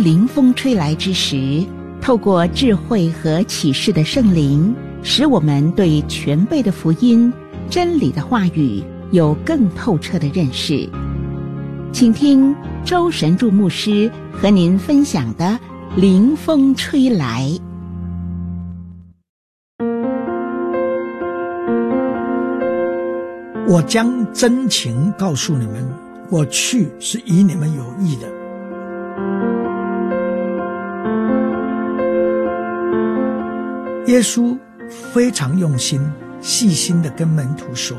临风吹来之时，透过智慧和启示的圣灵，使我们对全备的福音、真理的话语有更透彻的认识。请听周神助牧师和您分享的临风吹来。 我将真情告诉你们，我去是以你们有益的。耶稣非常用心细心地跟门徒说，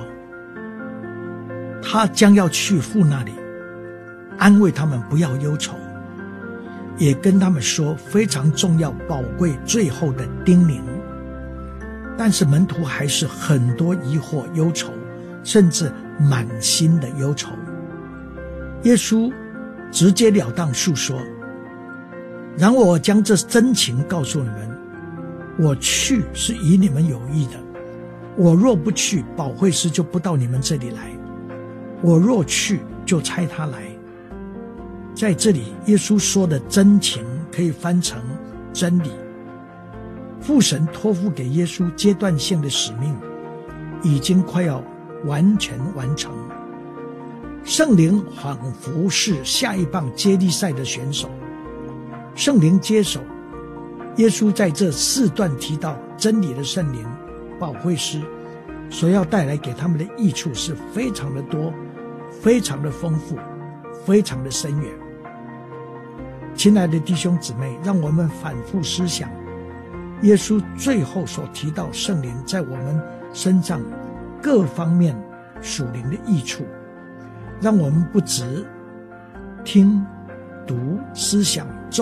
他将要去父那里，安慰他们不要忧愁，也跟他们说非常重要宝贵最后的叮咛。但是门徒还是很多疑惑忧愁，甚至满心的忧愁。耶稣直截了当述说，然后我将这真情告诉你们，我去是以你们有益的。我若不去，保惠师就不到你们这里来；我若去，就差他来。在这里，耶稣说的真情可以翻成真理。父神托付给耶稣阶段性的使命，已经快要完全完成。圣灵仿佛是下一棒接力赛的选手，圣灵接手。耶稣在这4段提到真理的圣灵保惠师所要带来给他们的益处是非常的多，非常的丰富，非常的深远。亲爱的弟兄姊妹，让我们反复思想耶稣最后所提到圣灵在我们身上各方面属灵的益处，让我们不只听、读、思想